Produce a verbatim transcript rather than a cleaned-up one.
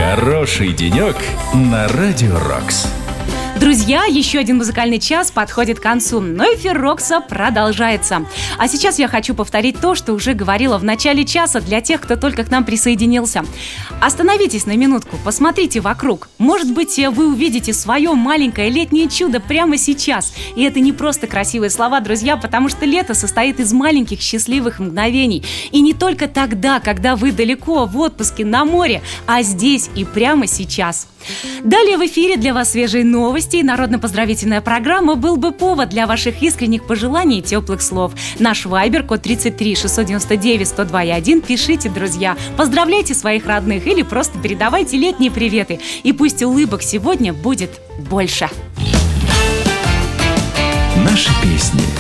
Хороший денек на Радио Рокс. Друзья, еще один музыкальный час подходит к концу, но эфир Рокса продолжается. А сейчас я хочу повторить то, что уже говорила в начале часа для тех, кто только к нам присоединился. Остановитесь на минутку, посмотрите вокруг. Может быть, вы увидите свое маленькое летнее чудо прямо сейчас. И это не просто красивые слова, друзья, потому что лето состоит из маленьких счастливых мгновений. И не только тогда, когда вы далеко в отпуске на море, а здесь и прямо сейчас. Далее в эфире для вас свежие новости и народно-поздравительная программа «Был бы повод» для ваших искренних пожеланий и теплых слов. Наш вайбер, код тридцать три шестьсот девяносто девять сто два и один. Пишите, друзья, поздравляйте своих родных или просто передавайте летние приветы. И пусть улыбок сегодня будет больше. Наши песни.